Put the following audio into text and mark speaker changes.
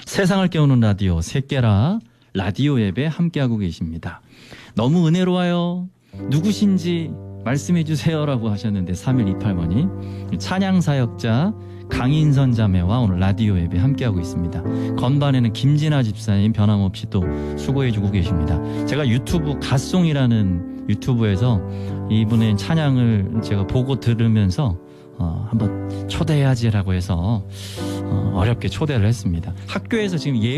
Speaker 1: 세상을 깨우는 라디오 새깨라 라디오 앱에 함께하고 계십니다. 너무 은혜로워요. 누구신지 말씀해 주세요라고 하셨는데 3128번이 찬양사역자 강인선 자매와 오늘 라디오 앱에 함께하고 있습니다. 건반에는 김진아 집사님 변함없이 또 수고해주고 계십니다. 제가 유튜브 갓송이라는 유튜브에서 이분의 찬양을 제가 보고 들으면서 한번 초대해야지라고 해서 어렵게 초대를 했습니다. 학교에서 지금